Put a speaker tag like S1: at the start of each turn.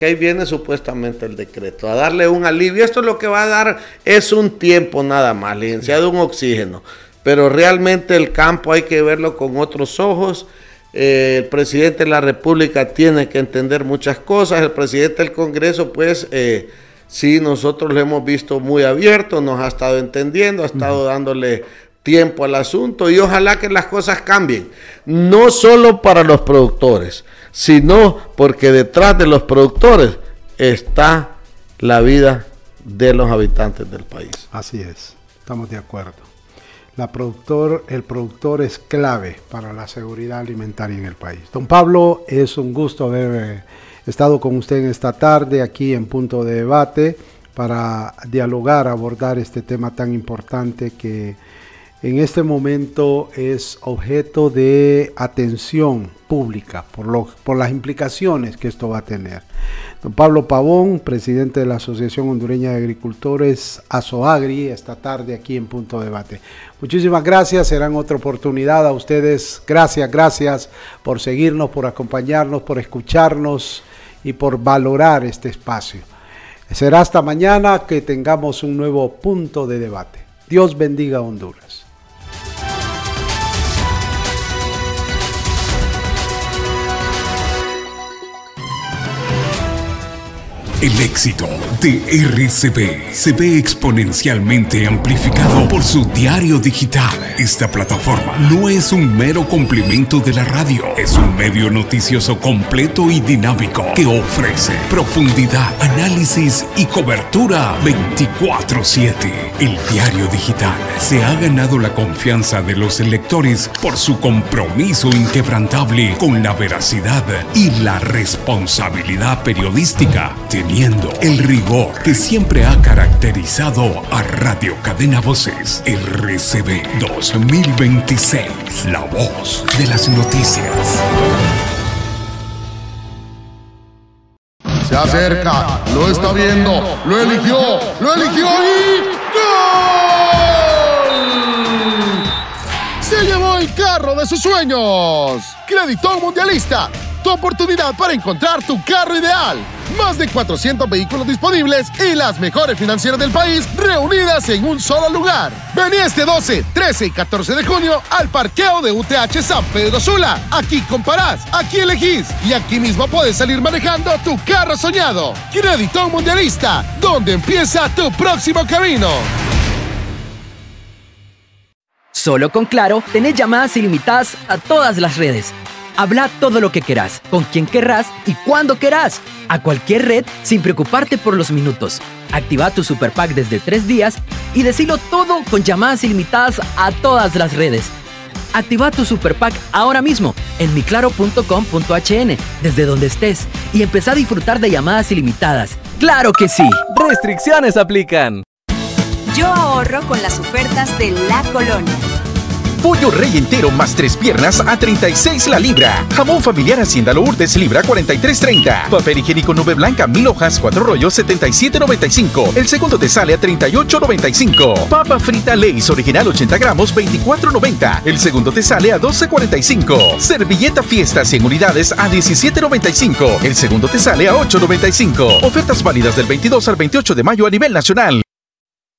S1: que ahí viene supuestamente el decreto, a darle un alivio. Esto lo que va a dar es un tiempo nada más, licenciado, un oxígeno. Pero realmente el campo hay que verlo con otros ojos. El presidente de la República tiene que entender muchas cosas. El presidente del Congreso, pues, sí, nosotros lo hemos visto muy abierto, nos ha estado entendiendo, ha estado dándole tiempo al asunto y ojalá que las cosas cambien. No solo para los productores, sino porque detrás de los productores está la vida de los habitantes del país.
S2: Así es, estamos de acuerdo. El productor es clave para la seguridad alimentaria en el país. Don Pablo, es un gusto haber estado con usted en esta tarde aquí en Punto de Debate para dialogar, abordar este tema tan importante que en este momento es objeto de atención pública por las implicaciones que esto va a tener. Don Pablo Pavón, presidente de la Asociación Hondureña de Agricultores, ASOAGRI, esta tarde aquí en Punto de Debate. Muchísimas gracias, serán otra oportunidad a ustedes. Gracias por seguirnos, por acompañarnos, por escucharnos y por valorar este espacio. Será hasta mañana que tengamos un nuevo Punto de Debate. Dios bendiga a Honduras.
S3: El éxito de RCB se ve exponencialmente amplificado por su diario digital. Esta plataforma no es un mero complemento de la radio, es un medio noticioso completo y dinámico que ofrece profundidad, análisis y cobertura 24/7. El diario digital se ha ganado la confianza de los lectores por su compromiso inquebrantable con la veracidad y la responsabilidad periodística, teniendo el rigor que siempre ha caracterizado a Radio Cadena Voces. RCB 2026, la voz de las noticias.
S4: Se acerca, lo está viendo, lo eligió y ¡gol! Se llevó el carro de sus sueños. Creditón Mundialista, tu oportunidad para encontrar tu carro ideal. Más de 400 vehículos disponibles y las mejores financieras del país reunidas en un solo lugar. Vení este 12, 13 y 14 de junio al parqueo de UTH San Pedro Sula. Aquí comparás, aquí elegís y aquí mismo puedes salir manejando tu carro soñado. Creditón Mundialista, donde empieza tu próximo camino.
S5: Solo con Claro tenés llamadas ilimitadas a todas las redes. Habla todo lo que querás, con quien querrás y cuando querás. A cualquier red sin preocuparte por los minutos. Activa tu Super Pack desde 3 días y decilo todo con llamadas ilimitadas a todas las redes. Activa tu Super Pack ahora mismo en miclaro.com.hn desde donde estés y empezá a disfrutar de llamadas ilimitadas. ¡Claro que sí!
S6: Restricciones aplican.
S7: Yo ahorro con las ofertas de La Colonia.
S6: Pollo rey entero más 3 piernas a 36 la libra. Jamón familiar Hacienda Lourdes libra 43.30. Papel higiénico Nube Blanca 1000 hojas 4 rollos 77.95. El segundo te sale a 38.95. Papa frita Lay's original 80 gramos 24.90. El segundo te sale a 12.45. Servilleta Fiesta 100 unidades a 17.95. El segundo te sale a 8.95. Ofertas válidas del 22 al 28 de mayo a nivel nacional.